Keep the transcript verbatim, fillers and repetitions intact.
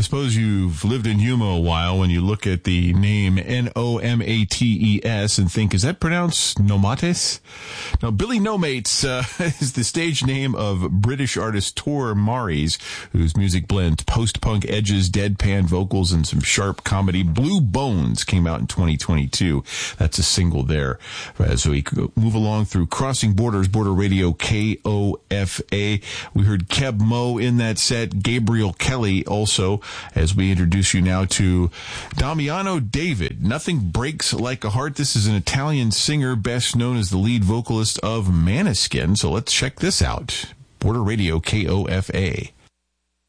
I suppose you've lived in Yuma a while when you look at the name N O M A T E S and think, is that pronounced Nomates? Now, Billy Nomates uh, is the stage name of British artist Tor Maries, whose music blends post-punk edges, deadpan vocals, and some sharp comedy. Blue Bones came out in twenty twenty-two. That's a single there. As we move along through Crossing Borders, Border Radio K O F A, we heard Keb Mo in that set, Gabriel Kelly also, as we introduce you now to Damiano David. Nothing Breaks Like a Heart. This is an Italian singer, best known as the lead vocalist of Maneskin. So let's check this out. Border Radio K O F A.